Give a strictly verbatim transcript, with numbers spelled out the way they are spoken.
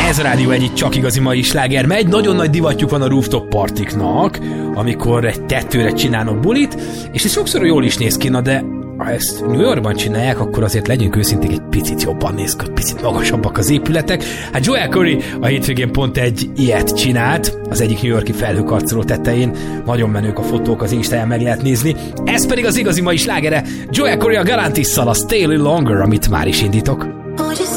Ez a rádió egyik csak igazi mai sláger megy. Nagyon nagy divatjuk van a rooftop partiknak, amikor egy tetőre csinálnak bulit, és ez sokszor jól is néz ki, na de ha ezt New Yorkban csinálják, akkor azért legyünk őszinték, egy picit jobban néz ki, picit magasabbak az épületek. Hát Joel Corry a hétvégén pont egy ilyet csinált, az egyik New York-i felhőkarcoló tetején. Nagyon menők a fotók, az Instáján meg lehet nézni. Ez pedig az igazi mai slágere, Joel Corry a Galantis-szal, a Stay a Little Longer, amit már is indítok.